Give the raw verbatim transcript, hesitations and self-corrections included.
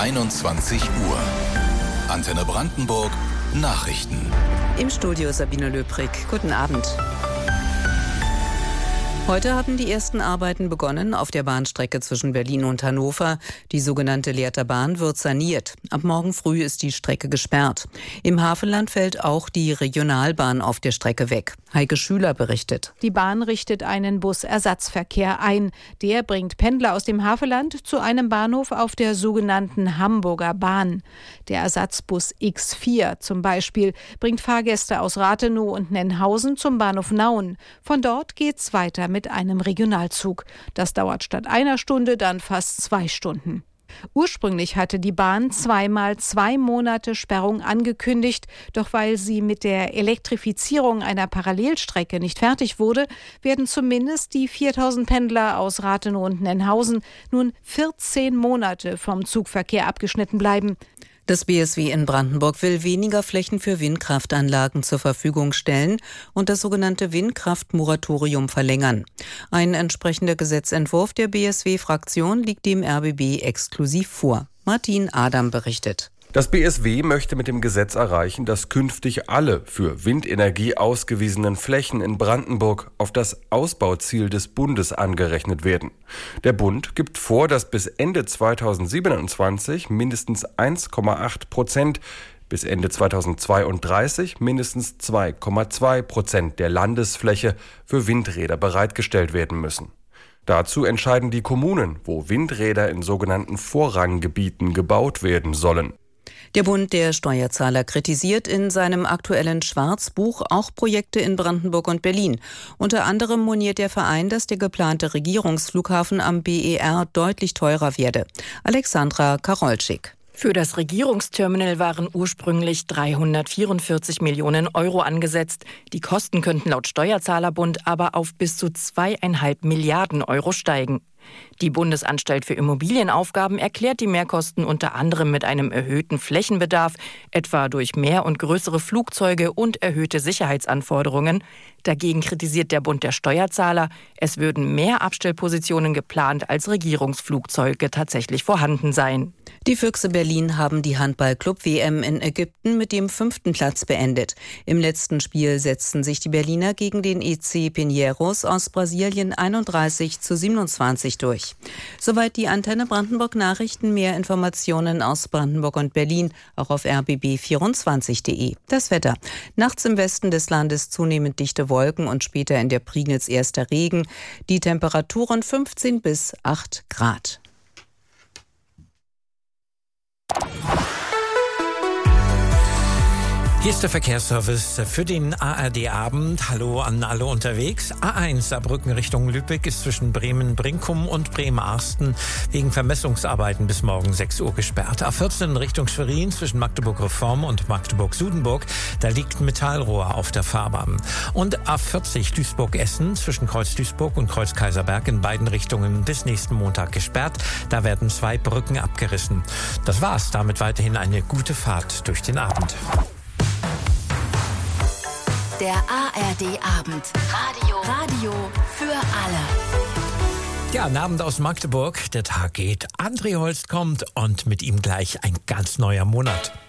einundzwanzig Uhr. Antenne Brandenburg Nachrichten. Im Studio Sabine Löbrig. Guten Abend. Heute haben die ersten Arbeiten begonnen auf der Bahnstrecke zwischen Berlin und Hannover. Die sogenannte Lehrter Bahn wird saniert. Ab morgen früh ist die Strecke gesperrt. Im Hafenland fällt auch die Regionalbahn auf der Strecke weg. Heike Schüler berichtet. Die Bahn richtet einen Busersatzverkehr ein. Der bringt Pendler aus dem Hafenland zu einem Bahnhof auf der sogenannten Hamburger Bahn. Der Ersatzbus X vier zum Beispiel bringt Fahrgäste aus Rathenow und Nennhausen zum Bahnhof Nauen. Von dort geht's weiter mit mit einem Regionalzug. Das dauert statt einer Stunde dann fast zwei Stunden. Ursprünglich hatte die Bahn zweimal zwei Monate Sperrung angekündigt, doch weil sie mit der Elektrifizierung einer Parallelstrecke nicht fertig wurde, werden zumindest die viertausend Pendler aus Rathenow und Nennhausen nun vierzehn Monate vom Zugverkehr abgeschnitten bleiben. Das B S W in Brandenburg will weniger Flächen für Windkraftanlagen zur Verfügung stellen und das sogenannte Windkraftmoratorium verlängern. Ein entsprechender Gesetzentwurf der B S W-Fraktion liegt dem R B B exklusiv vor. Martin Adam berichtet. Das B S W möchte mit dem Gesetz erreichen, dass künftig alle für Windenergie ausgewiesenen Flächen in Brandenburg auf das Ausbauziel des Bundes angerechnet werden. Der Bund gibt vor, dass bis Ende zweitausendsiebenundzwanzig mindestens eins Komma acht Prozent, bis Ende zweitausendzweiunddreißig mindestens zwei Komma zwei Prozent der Landesfläche für Windräder bereitgestellt werden müssen. Dazu entscheiden die Kommunen, wo Windräder in sogenannten Vorranggebieten gebaut werden sollen. Der Bund der Steuerzahler kritisiert in seinem aktuellen Schwarzbuch auch Projekte in Brandenburg und Berlin. Unter anderem moniert der Verein, dass der geplante Regierungsflughafen am B E R deutlich teurer werde. Alexandra Karolczyk. Für das Regierungsterminal waren ursprünglich dreihundertvierundvierzig Millionen Euro angesetzt. Die Kosten könnten laut Steuerzahlerbund aber auf bis zu zweieinhalb Milliarden Euro steigen. Die Bundesanstalt für Immobilienaufgaben erklärt die Mehrkosten unter anderem mit einem erhöhten Flächenbedarf, etwa durch mehr und größere Flugzeuge und erhöhte Sicherheitsanforderungen. Dagegen kritisiert der Bund der Steuerzahler, es würden mehr Abstellpositionen geplant, als Regierungsflugzeuge tatsächlich vorhanden seien. Die Füchse Berlin haben die Handball-Club-W M in Ägypten mit dem fünften Platz beendet. Im letzten Spiel setzten sich die Berliner gegen den E C Pinheiros aus Brasilien einunddreißig zu siebenundzwanzig durch. Soweit die Antenne Brandenburg Nachrichten. Mehr Informationen aus Brandenburg und Berlin auch auf r b b vierundzwanzig punkt de. Das Wetter. Nachts im Westen des Landes zunehmend dichte Wolken und später in der Prignitz erster Regen. Die Temperaturen fünfzehn bis acht Grad. Hier ist der Verkehrsservice für den A R D-Abend. Hallo an alle unterwegs. A eins Saarbrücken Richtung Lübeck ist zwischen Bremen-Brinkum und Bremen-Arsten wegen Vermessungsarbeiten bis morgen sechs Uhr gesperrt. A vierzehn Richtung Schwerin zwischen Magdeburg-Reform und Magdeburg-Sudenburg. Da liegt ein Metallrohr auf der Fahrbahn. Und A vierzig Duisburg-Essen zwischen Kreuz-Duisburg und Kreuz-Kaiserberg in beiden Richtungen bis nächsten Montag gesperrt. Da werden zwei Brücken abgerissen. Das war's. Damit weiterhin eine gute Fahrt durch den Abend. Der A R D-Abend. Radio. Radio für alle. Ja, ein Abend aus Magdeburg. Der Tag geht. André Holst kommt und mit ihm gleich ein ganz neuer Monat.